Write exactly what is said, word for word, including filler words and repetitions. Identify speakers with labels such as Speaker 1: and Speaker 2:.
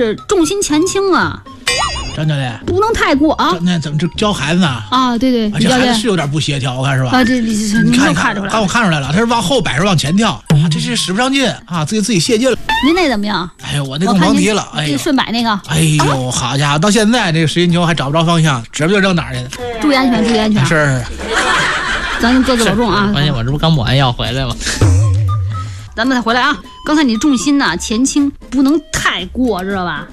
Speaker 1: 是重心前倾啊。
Speaker 2: 张教练，
Speaker 1: 不能太过啊！
Speaker 2: 那怎么这教孩子呢？
Speaker 1: 啊，对对，
Speaker 2: 这孩子是有点不协调，我看是吧？
Speaker 1: 啊，这这
Speaker 2: 你看
Speaker 1: 看出来，
Speaker 2: 看我看出来了，他是往后摆，是往前跳，啊，这是使不上劲啊，自己自己泄劲了。
Speaker 1: 您那怎么样？
Speaker 2: 哎呦，我那更甭提了，哎呦，
Speaker 1: 顺摆那个，
Speaker 2: 哎呦，好家伙，到现在这个实心球还找不着方向，指不定扔哪儿去了。
Speaker 1: 注意安全，注意安全。
Speaker 2: 是，
Speaker 1: 咱各自保重啊！
Speaker 3: 发现我这不刚抹完药回来吗？
Speaker 1: 咱们再回来啊！刚才你重心呢前倾不能太过，知道吧？